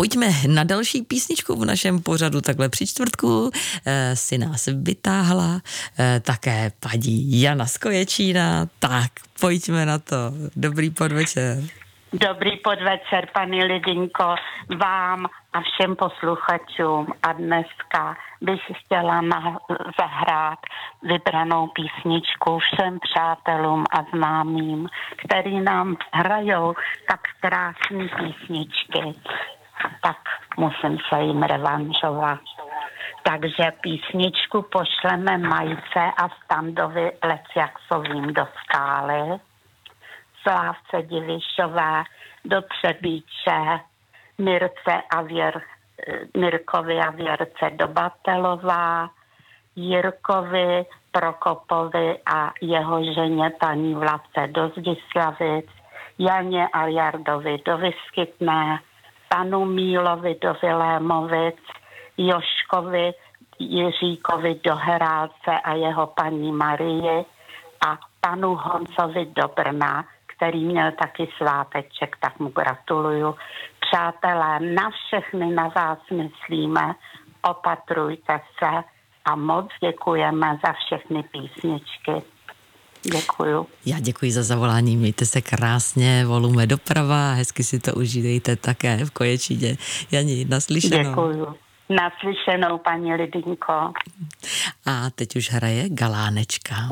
pojďme na další písničku v našem pořadu. Takhle při čtvrtku si nás vytáhla také paní Jana z Koječína. Tak, pojďme na to. Dobrý podvečer. Dobrý podvečer, paní Lidinko, vám a všem posluchačům. A dneska bych chtěla zahrát vybranou písničku všem přátelům a známým, který nám hrajou tak krásné písničky. Tak musím se jim revanšovat. Takže písničku pošleme Majce a Standovi Lecjaksovým do Skály, Slávce Divišové do Třebíče, Mirkovi a Věrce do Batelová, Jirkovi Prokopovi a jeho ženě paní Vladce do Zdislavic, Janě a Jardovi do Vyskytné, panu Mílovi do Vilémovic, Joškovi Jiříkovi do Herálce a jeho paní Marii a panu Honcovi do Brna, který měl taky sváteček, tak mu gratuluju. Přátelé, na všechny na vás myslíme, opatrujte se a moc děkujeme za všechny písničky. Děkuju. Já děkuji za zavolání, mějte se krásně, volume doprava, hezky si to užívejte také v Koječíně. Jani, naslyšenou. Děkuju. Naslyšenou, paní Lidinko. A teď už hraje Galánečka.